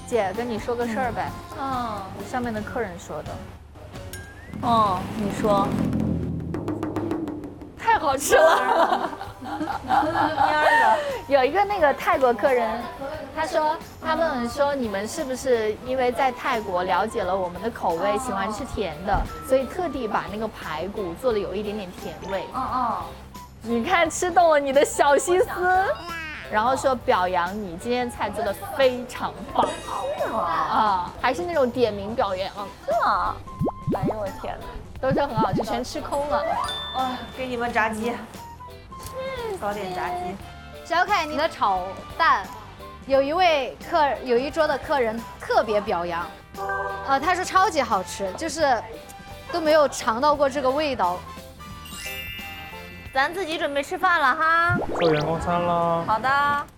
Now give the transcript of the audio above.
姐跟你说个事儿呗。 嗯， 上面的客人说的。 哦，你说。 太好吃了。有一个那个泰国客人，他们说你们是不是因为在泰国了解了我们的口味，喜欢吃甜的，所以特地把那个排骨做的有一点点甜味。你看吃动了你的小心思，然后说表扬你今天菜做的非常棒。 是吗？ 啊，还是那种点名表扬啊。 是吗？哎呦我天哪！ 都是很好吃，全吃空了。 给你们炸鸡，搞点炸鸡。 小凯，你的炒蛋，有一桌的客人特别表扬，他说超级好吃，就是都没有尝到过这个味道。 咱自己准备吃饭了哈。 做员工餐啦。 好的。